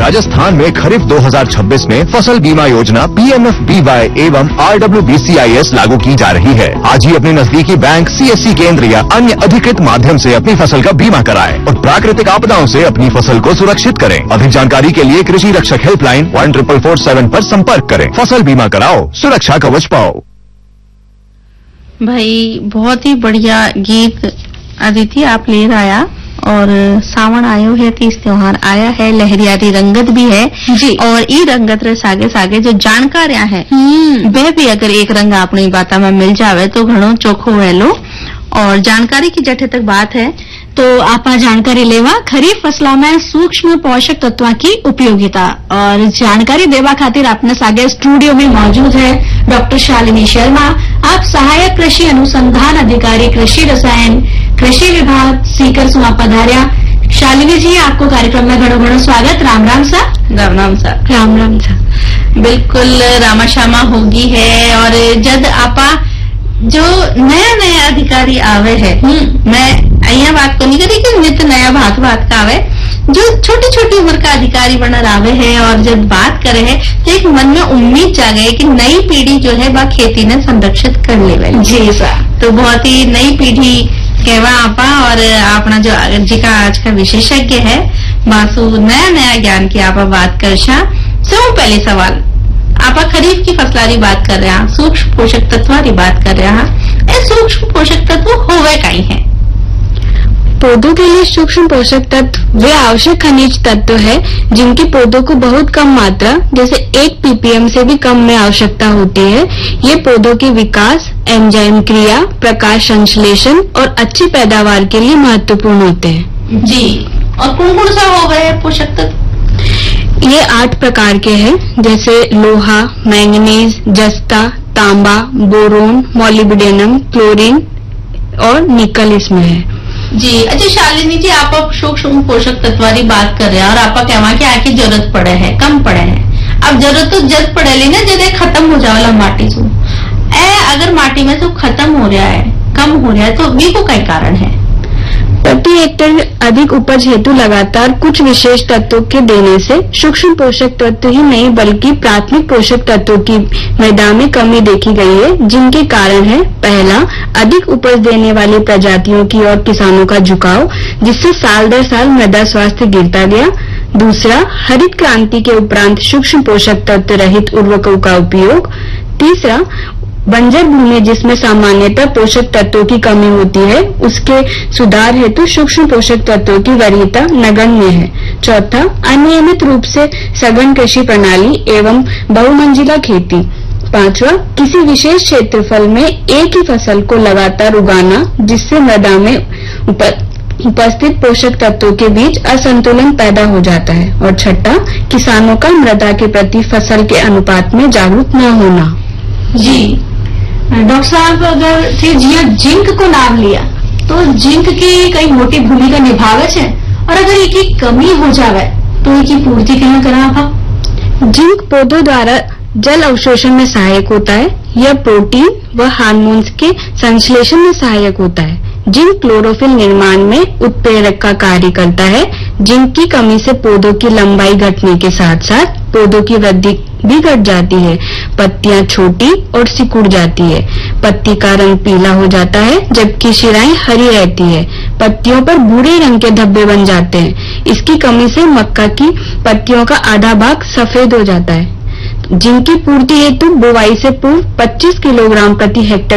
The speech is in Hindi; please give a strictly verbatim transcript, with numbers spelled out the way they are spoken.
राजस्थान में खरीफ दो हज़ार छब्बीस में फसल बीमा योजना P M F B Y एवं R W B C I S लागू की जा रही है। आज ही अपने नजदीकी बैंक, सी एस सी केंद्र या अन्य अधिकृत माध्यम से अपनी फसल का बीमा कराएं और प्राकृतिक आपदाओं से अपनी फसल को सुरक्षित करें। अधिक जानकारी के लिए कृषि रक्षक helpline one triple four seven पर संपर्क करें। फसल बीमा कराओ, सुरक्षा कवच पाओ। भाई बहुत ही बढ़िया गीत अदिति आप ले आया, और सावन आयो है, तीज त्योहार आया है, लहरियारी रंगत भी है जी। और ई रंगत रे सागे सागे जो जानकारियां है वह भी अगर एक रंग अपनी बात में मिल जावे तो घणो चोखो वेलो। और जानकारी की जठे तक बात है तो आप जानकारी लेवा खरीफ फसलों में सूक्ष्म पोषक तत्वों की उपयोगिता। और जानकारी देवा खातिर अपने सागे स्टूडियो में मौजूद है डॉक्टर शालिनी शर्मा, आप सहायक कृषि अनुसंधान अधिकारी कृषि रसायन कृषि विभाग सीकर सुआ पधारिया। शालिनी जी आपको कार्यक्रम में घणो घणो स्वागत। राम राम सा। राम राम सा। राम राम सा। बिल्कुल रामा श्यामा होगी है। और जद आपा जो नया नया अधिकारी आवे है, मैं अहिया बात को नहीं करी कि नित नया भात भात का आवे, जो छोटी छोटी उम्र का अधिकारी बनर आवे है और जब बात करे है तो एक मन में उम्मीद जागे कि नई पीढ़ी जो है वह खेती ने संरक्षित कर ले जी सर। तो बहुत ही नई पीढ़ी कहवा आपा, और अपना जो जी का आज का विशेषज्ञ है मासू नया नया ज्ञान की आपा बात कर शा। सब पहले सवाल आपा खरीफ की फसलारी बात कर रहे हैं, सूक्ष्म पोषक तत्वारी बात कर रहे हैं, ये सूक्ष्म पोषक तत्व होवे काई है? पौधों के लिए सूक्ष्म पोषक तत्व वे आवश्यक खनिज तत्व है जिनकी पौधों को बहुत कम मात्रा जैसे एक पी पी एम से भी कम में आवश्यकता होती है। ये पौधों के विकास, एंजाइम क्रिया, प्रकाश संश्लेषण और अच्छी पैदावार के लिए महत्वपूर्ण होते हैं जी। और कौन कौन सा हो गए पोषक तत्व? ये आठ प्रकार के हैं, जैसे लोहा, मैंगनीज, जस्ता, तांबा, बोरोन, मोलिब्डेनम, क्लोरीन और निकल इसमें है जी। अच्छा शालिनी जी, आप सूक्ष्म पोषक तत्वारी बात कर रहे हैं और आप कहवा कि आके जरूरत पड़े है, कम पड़े है। अब जरूरत तो जरूरत पड़ेली ना, जब खत्म हो जावला माटी से ए अगर माटी में तो खत्म हो रहा है, कम हो रहा है, तो भी को कई कारण है? प्रति हेक्टेयर अधिक उपज हेतु लगातार कुछ विशेष तत्वों के देने से सूक्ष्म पोषक तत्व ही नहीं बल्कि प्राथमिक पोषक तत्वों की मृदा में कमी देखी गई है, जिनके कारण है पहला, अधिक उपज देने वाली प्रजातियों की ओर किसानों का झुकाव, जिससे साल दर साल मृदा स्वास्थ्य गिरता गया। दूसरा, हरित क्रांति के उपरांत सूक्ष्म पोषक तत्व रहित उर्वरकों का उपयोग। तीसरा, बंजर भूमि जिसमें सामान्यतः पोषक तत्वों की कमी होती है, उसके सुधार हेतु सूक्ष्म पोषक तत्वों की वरीयता नगण्य है। चौथा, अनियमित रूप से सघन कृषि प्रणाली एवं बहुमंजिला खेती। पांचवा, किसी विशेष क्षेत्रफल में एक ही फसल को लगातार उगाना, जिससे मृदा में उपस्थित पोषक तत्वों के बीच असंतुलन पैदा हो जाता है। और छठा, किसानों का मृदा के प्रति फसल के अनुपात में जागरूक न होना। जी डॉक्टर साहब, अगर फिर जिया जिंक को नाम लिया तो जिंक की कई मोटी भूमिका निभावे है, और अगर इसकी कमी हो जावे तो इसकी पूर्ति कैसे करना? जिंक पौधों द्वारा जल अवशोषण में सहायक होता है। यह प्रोटीन व हार्मोन्स के संश्लेषण में सहायक होता है। जिंक क्लोरोफिल निर्माण में उत्प्रेरक का कार्य करता है। जिंक की कमी से पौधों की लंबाई घटने के साथ साथ पौधों की वृद्धि भी घट जाती है। पत्तियां छोटी और सिकुड़ जाती है। पत्ती का रंग पीला हो जाता है जबकि शिराएं हरी रहती है। पत्तियों पर भूरे रंग के धब्बे बन जाते हैं। इसकी कमी से मक्का की पत्तियों का आधा भाग सफेद हो जाता है। जिनकी पूर्ति हेतु बुवाई से पूर्व पच्चीस किलोग्राम प्रति हेक्टेयर